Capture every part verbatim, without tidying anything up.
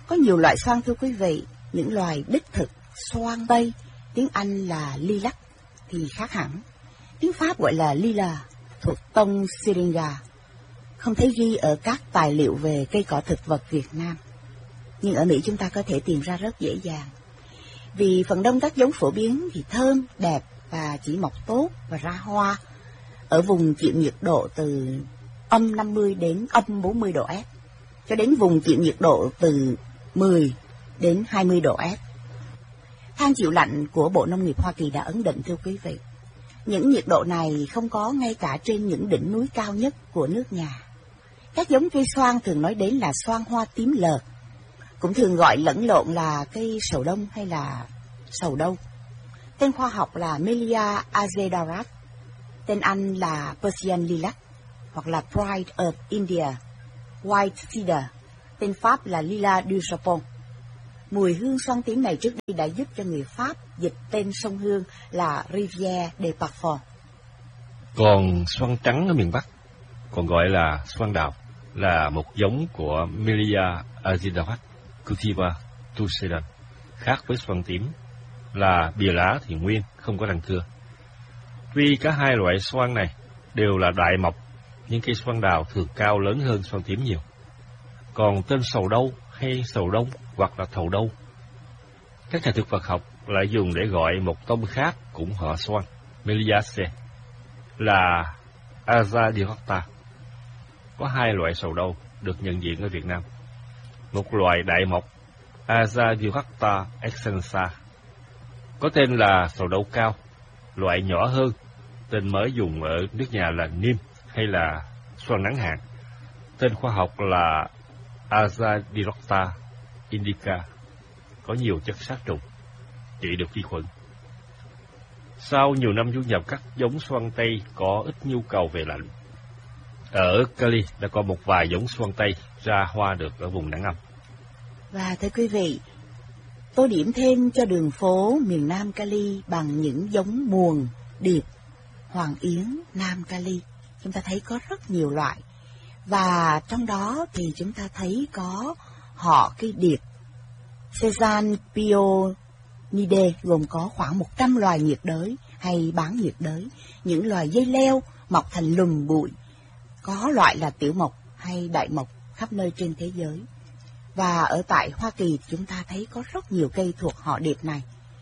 Có nhiều loại xoan thưa quý vị, những loài đích thực, xoan Tây, tiếng Anh là lilac thì khác hẳn. Tiếng Pháp gọi là lila, thuộc tông Syringa, không thấy ghi ở các tài liệu về cây cỏ thực vật Việt Nam. Nhưng ở Mỹ chúng ta có thể tìm ra rất dễ dàng. Vì phần đông các giống phổ biến thì thơm, đẹp và chỉ mọc tốt và ra hoa ở vùng chịu nhiệt độ từ âm năm mươi đến âm bốn mươi độ F, cho đến vùng chịu nhiệt độ từ mười đến hai mươi độ F. Thang chịu lạnh của Bộ Nông nghiệp Hoa Kỳ đã ấn định thưa quý vị. Những nhiệt độ này không có ngay cả trên những đỉnh núi cao nhất của nước nhà. Các giống cây xoan thường nói đến là xoan hoa tím lợt, cũng thường gọi lẫn lộn là cây sầu đông hay là sầu đâu. Tên khoa học là Melia azedarat, tên Anh là Persian lilac hoặc là Pride of India, White Cedar, tên Pháp là Lila du Japon. Mùi hương xoan tím này trước đây đã giúp cho người Pháp dịch tên sông Hương là Rivière des Parfums. Còn xoan trắng ở miền Bắc, còn gọi là xoan đào, là một giống của Melia azedarat cultivar tucedan, khác với xoan tím là bìa lá thì nguyên, không có răng cưa. Tuy cả hai loại xoan này đều là đại mộc, nhưng cây xoan đào thường cao lớn hơn xoan tím nhiều. Còn tên sầu đâu hay sầu đông hoặc là thầu đâu, các nhà thực vật học lại dùng để gọi một tông khác cũng họ xoan, Meliaceae, là Azadirachta. Có hai loại sầu đâu được nhận diện ở Việt Nam. Một loại đại mộc Azadirachta extensa, có tên là sầu đâu cao, loại nhỏ hơn, tên mới dùng ở nước nhà là Nim hay là xoan nắng hạn. Tên khoa học là Azadirachta indica, có nhiều chất sát trùng, trị được vi khuẩn. Sau nhiều năm du nhập các giống xoan Tây có ít nhu cầu về lạnh, ở Cali đã có một vài giống xoan Tây ra hoa được ở vùng nắng âm. Và thưa quý vị, tôi điểm thêm cho đường phố miền Nam Cali bằng những giống muồng, điệp, hoàng yến Nam Cali. Chúng ta thấy có rất nhiều loại. Và trong đó thì chúng ta thấy có họ cây điệp Sezan Pionidae, gồm có khoảng một trăm loài nhiệt đới hay bán nhiệt đới, những loài dây leo mọc thành lùm bụi, có loại là tiểu mộc hay đại mộc khắp nơi trên thế giới. Và ở tại Hoa Kỳ chúng ta thấy có rất nhiều cây thuộc họ điệp này.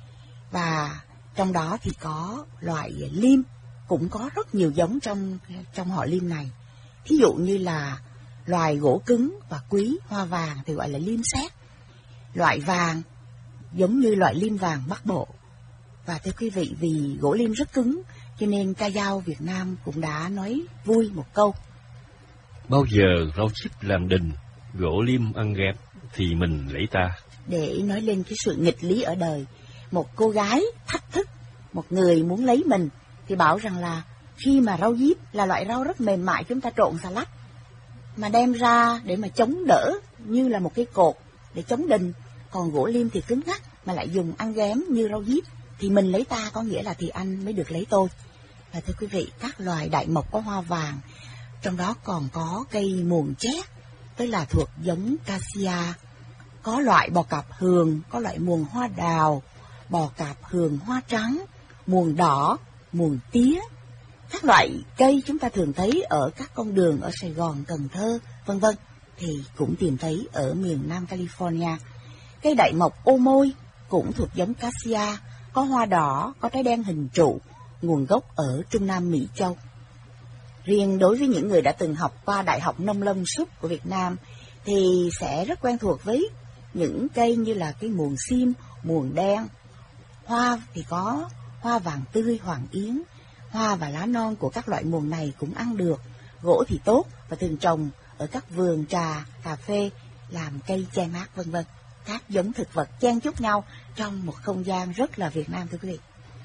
Và trong đó thì có loại lim, cũng có rất nhiều giống trong trong họ lim này. Thí dụ như là loài gỗ cứng và quý hoa vàng thì gọi là lim sét, loại vàng giống như loại lim vàng Bắc Bộ. Và thưa quý vị, vì gỗ lim rất cứng cho nên ca dao Việt Nam cũng đã nói vui một câu: bao giờ rau chip làm đình, gỗ lim ăn ghép thì mình lấy ta. Để nói lên cái sự nghịch lý ở đời. Một cô gái thách thức một người muốn lấy mình thì bảo rằng là khi mà rau diếp là loại rau rất mềm mại, chúng ta trộn xà lách mà đem ra để mà chống đỡ như là một cái cột để chống đình, còn gỗ lim thì cứng ngắc mà lại dùng ăn ghém như rau diếp thì mình lấy ta, có nghĩa là thì anh mới được lấy tôi. Và thưa quý vị, các loài đại mộc có hoa vàng, trong đó còn có cây muồng chét, tức là thuộc giống cassia, có loại bò cạp hường, có loại muồng hoa đào, bò cạp hường hoa trắng, muồng đỏ, muồng tía. Các loại cây chúng ta thường thấy ở các con đường ở Sài Gòn, Cần Thơ, vân vân thì cũng tìm thấy ở miền Nam California. Cây đại mộc ô môi cũng thuộc giống cassia, có hoa đỏ, có trái đen hình trụ, nguồn gốc ở Trung Nam Mỹ Châu. Riêng đối với những người đã từng học qua Đại học Nông lâm Súp của Việt Nam thì sẽ rất quen thuộc với những cây như là cái muồng sim, muồng đen. Hoa thì có hoa vàng tươi, hoàng yến. Hoa và lá non của các loại muồng này cũng ăn được, gỗ thì tốt và thường trồng ở các vườn trà, cà phê, làm cây che mát vân vân. Các giống thực vật chen chúc nhau trong một không gian rất là Việt Nam thưa quý vị.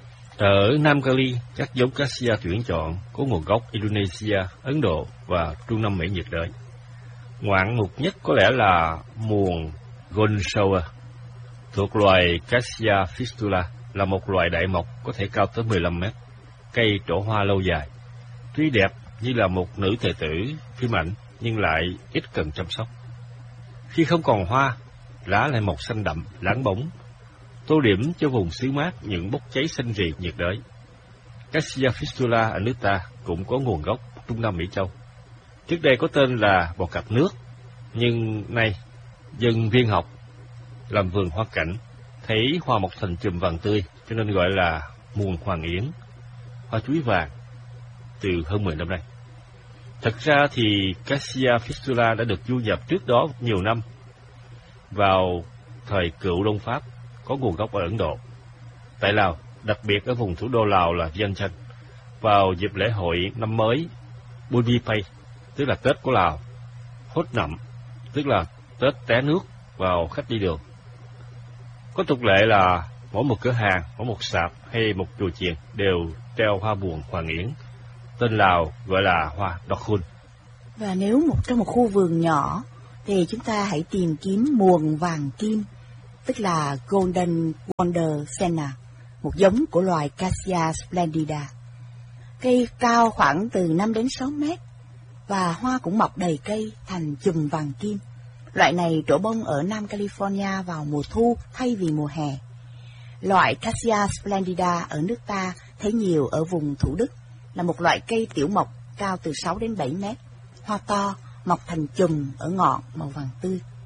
Ở Nam Cali, các giống cassia tuyển chọn có nguồn gốc Indonesia, Ấn Độ và Trung Nam Mỹ nhiệt đới. Ngoạn mục nhất có lẽ là muồng Gonsower, thuộc loài Cassia fistula, là một loài đại mộc có thể cao tới mười lăm mét, cây trổ hoa lâu dài. Tuy đẹp như là một nữ tề tử phim ảnh nhưng lại ít cần chăm sóc. Khi không còn hoa, lá lại màu xanh đậm, láng bóng, tô điểm cho vùng xứ mát những bốc cháy xanh rì nhiệt đới. Cassia fistula ở nước ta cũng có nguồn gốc Trung Nam Mỹ Châu. Trước đây có tên là bò cạp nước, nhưng nay dân viên học làm vườn hoa cảnh thấy hoa mọc thành chùm vàng tươi, cho nên gọi là muồng hoàng yến, hoa chuối vàng, từ hơn mười năm nay. Thật ra thì Cassia fistula đã được du nhập trước đó nhiều năm, vào thời cựu Đông Pháp, có nguồn gốc ở Ấn Độ, tại Lào, đặc biệt ở vùng thủ đô Lào là Vientiane, vào dịp lễ hội năm mới Buni Pay, tức là Tết của Lào, Hốt Nậm, tức là Tết té nước vào khách đi đường. Có tục lệ là mỗi một cửa hàng, mỗi một sạp hay một chùa chiền đều treo hoa muồng hoàng yến, tên Lào gọi là hoa đọt khun. Và nếu một trong một khu vườn nhỏ thì chúng ta hãy tìm kiếm muồng vàng kim, tức là Golden Wonder Senna, một giống của loài Cassia splendida. Cây cao khoảng từ năm đến sáu mét, và hoa cũng mọc đầy cây thành chùm vàng kim. Loại này trổ bông ở Nam California vào mùa thu thay vì mùa hè. Loại Cassia splendida ở nước ta thấy nhiều ở vùng Thủ Đức, là một loại cây tiểu mộc cao từ sáu đến bảy mét, hoa to, mọc thành chùm ở ngọn màu vàng tươi.